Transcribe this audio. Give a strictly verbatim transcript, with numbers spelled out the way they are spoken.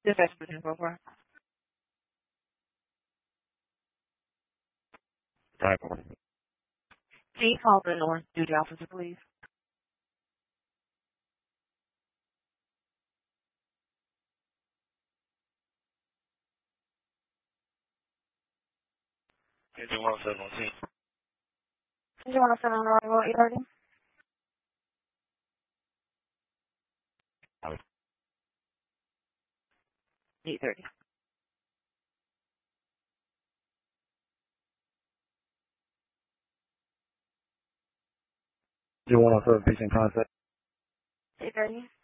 Dispatch position four four. Right. Can you call the North Duty officer, please? Engine one seventeen. Engine one seven on arrival eight thirty. Eight thirty. Engine one oh seven, patient contact. Eight thirty.